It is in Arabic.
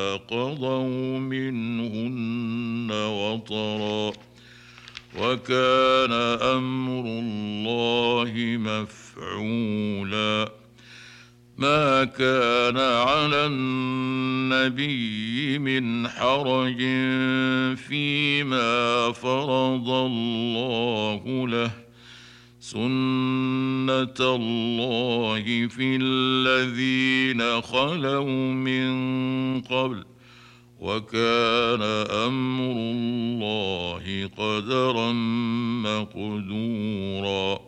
قضوا منهن وطرا وكان أمر الله مفعولا ما كان على النبي من حرج فيما فرض الله له سنة الله في الذين خلوا من قبل وكان أمر الله قدرا مقدورا